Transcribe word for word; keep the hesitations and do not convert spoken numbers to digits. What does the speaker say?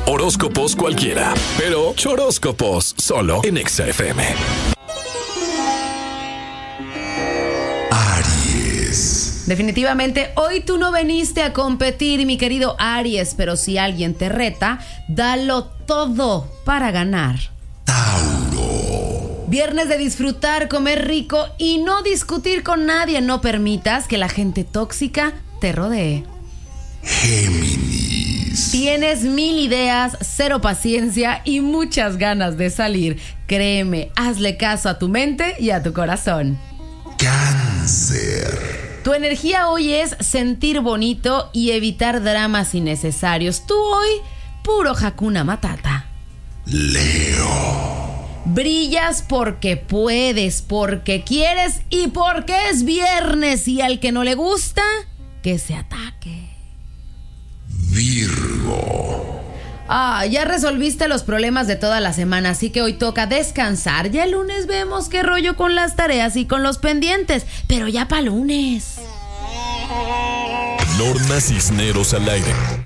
Horóscopos cualquiera, pero choróscopos solo en Exa F M. Aries. Definitivamente, hoy tú no veniste a competir, mi querido Aries, pero si alguien te reta, dalo todo para ganar. Tauro. Viernes de disfrutar, comer rico y no discutir con nadie. No permitas que la gente tóxica te rodee. Géminis. Tienes mil ideas, cero paciencia y muchas ganas de salir. Créeme, hazle caso a tu mente y a tu corazón. Cáncer. Tu energía hoy es sentir bonito y evitar dramas innecesarios. Tú hoy, puro Hakuna Matata. Leo. Brillas porque puedes, porque quieres y porque es viernes. Y al que no le gusta, que se ataque. Virgo. Ah, ya resolviste los problemas de toda la semana, así que hoy toca descansar. Ya el lunes vemos qué rollo con las tareas y con los pendientes, pero ya para lunes. Norma Cisneros al aire.